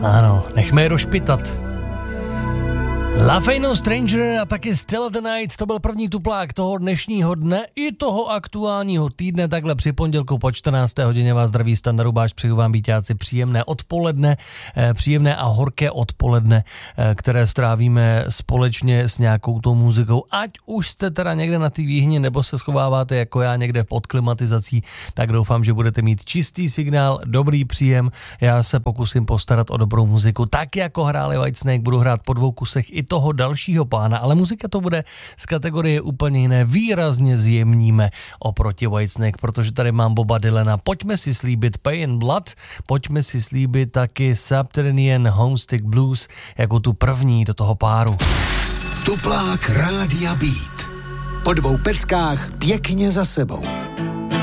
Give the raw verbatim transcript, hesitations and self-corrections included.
Ano, nechme je došpitat. Love Ain't No Stranger a taky Still of the Night, to byl první tuplák toho dnešního dne i toho aktuálního týdne, takhle při pondělku po čtrnácté hodině vás zdraví Standa Rubáš, přeju vám býťáci příjemné odpoledne, příjemné a horké odpoledne, které strávíme společně s nějakou tou muzikou, ať už jste teda někde na té výhně nebo se schováváte jako já někde pod klimatizací, tak doufám, že budete mít čistý signál, dobrý příjem, já se pokusím postarat o dobrou muziku, tak jako hráli Whitesnake, budu hrát po dvou kusech i toho dalšího pána, ale muzika to bude z kategorie úplně jiné, výrazně zjemníme oproti Whitesnake, protože tady mám Boba Dylana. Pojďme si slíbit Pay in Blood, pojďme si slíbit taky Subterranean Homestick Blues jako tu první do toho páru. Tuplák Rádia Beat. Po dvou peskách pěkně za sebou.